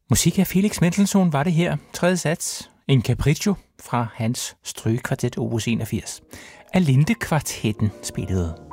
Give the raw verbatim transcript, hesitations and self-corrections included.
Musik af Felix Mendelssohn var det her. Tredje sats, en capriccio fra hans strygekvartet opus enogfirs. Alinde Kvartetten spillede.